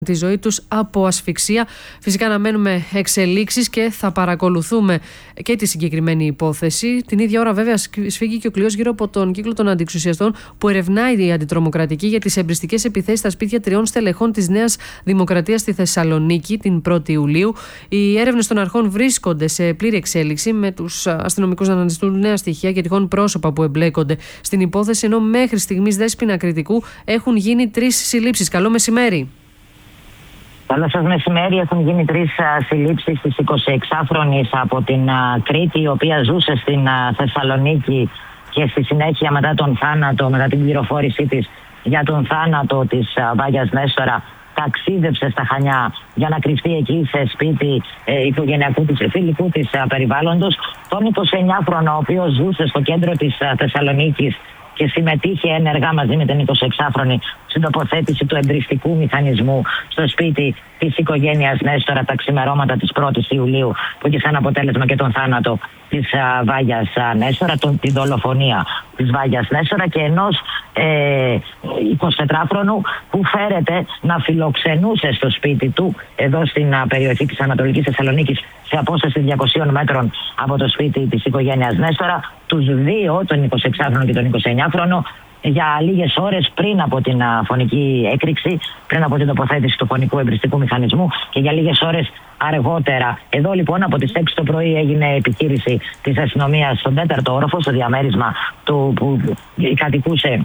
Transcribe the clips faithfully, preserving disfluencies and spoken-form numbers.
τη ζωή τους από ασφυξία. Φυσικά αναμένουμε εξελίξεις και θα παρακολουθούμε και τη συγκεκριμένη υπόθεση. Την ίδια ώρα βέβαια σφίγγει και ο κλειός γύρω από τον κύκλο των αντιεξουσιαστών που ερευνάει η αντιτρομοκρατική για τις εμπριστικές επιθέσεις στα σπίτια τριών στελεχών της Νέας Δημοκρατίας στη Θεσσαλονίκη την πρώτη Ιουλίου. Οι έρευνες των αρχών βρίσκονται σε πλήρη εξέλιξη, με τους αστυνομικούς να αναζητούν νέα στοιχεία για τυχόν πρόσωπα που εμπλέκονται στην υπόθεση, ενώ μέχρι στιγμής, Δέσποινα Κρητικού, έχουν γίνει τρεις συλλήψεις. Καλό μεσημέρι. Καλό σας μεσημέρι. Έχουν γίνει τρεις συλλήψεις της εικοσιεξάχρονης από την α, Κρήτη, η οποία ζούσε στην α, Θεσσαλονίκη και στη συνέχεια μετά τον θάνατο, μετά την πληροφόρησή της για τον θάνατο της α, Βάγιας Νέστορα, ταξίδεψε στα Χανιά για να κρυφτεί εκεί σε σπίτι ε, οικογενειακού της, φιλικού της α, περιβάλλοντος. Τον εικοσιεννιάχρονο, ο οποίος ζούσε στο κέντρο της α, Θεσσαλονίκης και συμμετείχε ενεργά μαζί με την εικοσιεξάχρονη στην τοποθέτηση του εμπριστικού μηχανισμού στο σπίτι της οικογένειας Νέστορα τα ξημερώματα της πρώτης Ιουλίου, που είχε σαν αποτέλεσμα και τον θάνατο της α, Βάγιας α, Νέστορα, τον, την δολοφονία της Βάγιας Νέστορα, και ενός ε, εικοσιτετράχρονου που φέρεται να φιλοξενούσε στο σπίτι του εδώ στην α, περιοχή της Ανατολικής Θεσσαλονίκης, σε απόσταση διακοσίων μέτρων από το σπίτι της οικογένειας Νέστορα, τους δύο, τον εικοσιεξάχρονο και τον εικοσιεννιάχρονο, για λίγες ώρες πριν από την α, φωνική έκρηξη, πριν από την τοποθέτηση του φωνικού εμπριστικού μηχανισμού και για λίγες ώρες αργότερα. Εδώ λοιπόν από τις έξι το πρωί έγινε επιχείρηση της αστυνομίας στον τέταρτο όροφο, στο διαμέρισμα του που κατοικούσε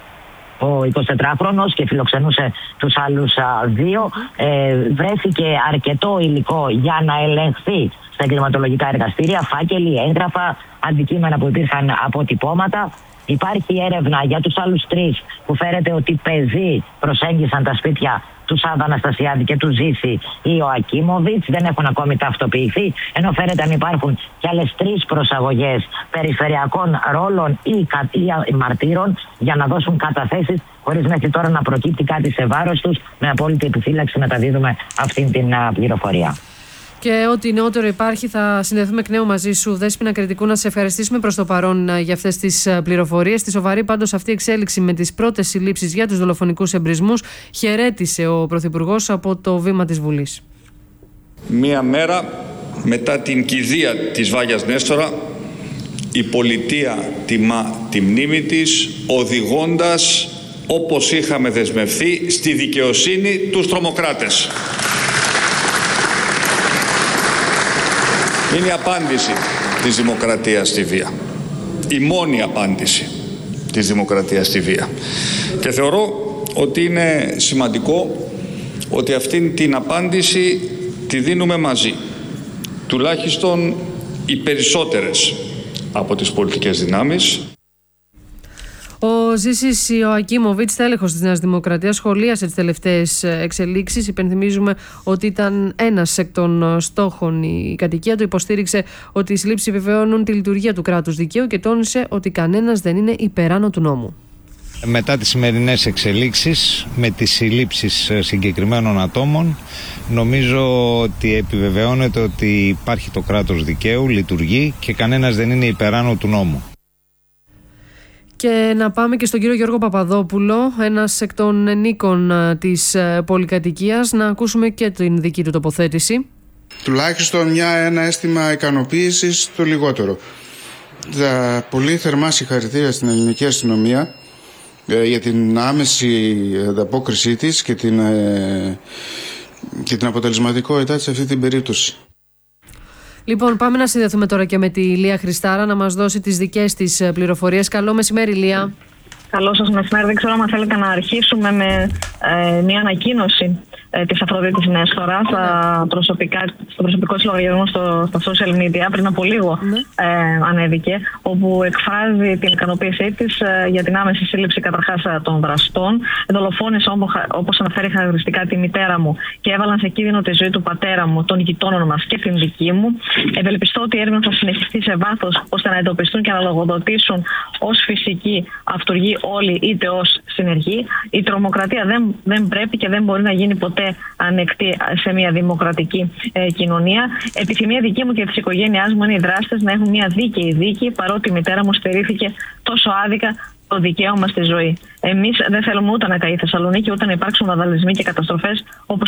ο εικοσιτετράχρονος και φιλοξενούσε τους άλλους α, δύο. Ε, βρέθηκε αρκετό υλικό για να ελεγχθεί στα εγκληματολογικά εργαστήρια, φάκελοι, έγγραφα, αντικείμενα που υπήρχαν αποτυπώματα. Υπάρχει έρευνα για τους άλλους τρεις που φέρεται ότι πεζοί προσέγγισαν τα σπίτια του Σάββα Αναστασιάδη και του Ζήση ή ο Ακίμοβιτς. Δεν έχουν ακόμη ταυτοποιηθεί, ενώ φέρεται αν υπάρχουν και άλλες τρεις προσαγωγές περιφερειακών ρόλων ή, ή μαρτύρων για να δώσουν καταθέσεις, χωρίς μέχρι τώρα να προκύπτει κάτι σε βάρος τους. Με απόλυτη επιφύλαξη μεταδίδουμε αυτήν την α, πληροφορία. Και ό,τι νεότερο υπάρχει θα συνδεθούμε εκ νέου μαζί σου, Δέσποινα Κρητικού. Να σε ευχαριστήσουμε προς το παρόν για αυτές τις πληροφορίες. Τη σοβαρή πάντως αυτή η εξέλιξη με τις πρώτες συλλήψεις για τους δολοφονικούς εμπρισμούς χαιρέτησε ο Πρωθυπουργός από το βήμα της Βουλής. Μία μέρα μετά την κηδεία της Βάγιας Νέστορα, η πολιτεία τιμά τη μνήμη της, οδηγώντας, όπως είχαμε δεσμευθεί, στη δικαιοσύνη τους τρομοκράτες. Είναι η απάντηση της δημοκρατίας στη βία. Η μόνη απάντηση της δημοκρατίας στη βία. Και θεωρώ ότι είναι σημαντικό ότι αυτήν την απάντηση τη δίνουμε μαζί. Τουλάχιστον οι περισσότερες από τις πολιτικές δυνάμεις. Ο Ζήσης Ιωακίμοβιτς, τέλεχος της Νέας Δημοκρατίας, σχολίασε τις τελευταίες εξελίξεις. Υπενθυμίζουμε ότι ήταν ένας εκ των στόχων η κατοικία του. Υποστήριξε ότι οι συλλήψεις επιβεβαιώνουν τη λειτουργία του κράτους δικαίου και τόνισε ότι κανένας δεν είναι υπεράνω του νόμου. Μετά τις σημερινές εξελίξεις, με τις συλλήψεις συγκεκριμένων ατόμων, νομίζω ότι επιβεβαιώνεται ότι υπάρχει το κράτος δικαίου, λειτουργεί και κανένας δεν είναι υπεράνω του νόμου. Και να πάμε και στον κύριο Γιώργο Παπαδόπουλο, ένας εκ των ενίκων της πολυκατοικίας, να ακούσουμε και την δική του τοποθέτηση. Τουλάχιστον μια, ένα αίσθημα ικανοποίησης, το λιγότερο. Τα πολύ θερμά συγχαρητήρια στην ελληνική αστυνομία ε, για την άμεση ανταπόκρισή της και την, ε, και την αποτελεσματικότητά της σε αυτή την περίπτωση. Λοιπόν, πάμε να συνδεθούμε τώρα και με τη Λία Χριστάρα να μας δώσει τις δικές της πληροφορίες. Καλό μεσημέρι, Λία. Καλό σας μεσημέρι. Δεν ξέρω αν θέλετε να αρχίσουμε με ε, μια ανακοίνωση ε, της Αφροδίτης Νέστορα στα προσωπικά, στο προσωπικό της λογαριασμό στο, στα social media. Πριν από λίγο ε, ανέβηκε, όπου εκφράζει την ικανοποίησή της ε, για την άμεση σύλληψη καταρχάς των δραστών. Δολοφόνησε, όπως αναφέρει χαρακτηριστικά, τη μητέρα μου και έβαλαν σε κίνδυνο τη ζωή του πατέρα μου, των γειτόνων μας και την δική μου. Ευελπιστώ ότι η έρευνα θα συνεχιστεί σε βάθος ώστε να εντοπιστούν και να λογοδοτήσουν ως φυσική αυτούργοι όλοι, είτε ως συνεργοί. Η τρομοκρατία δεν, δεν πρέπει και δεν μπορεί να γίνει ποτέ ανεκτή σε μια δημοκρατική ε, κοινωνία. Επιθυμία δική μου και της οικογένειάς μου είναι οι δράστες να έχουν μια δίκαιη δίκη, παρότι η μητέρα μου στερήθηκε τόσο άδικα το δικαίωμα στη ζωή. Εμείς δεν θέλουμε ούτε να καεί η Θεσσαλονίκη, ούτε να υπάρξουν βανδαλισμοί και καταστροφές όπως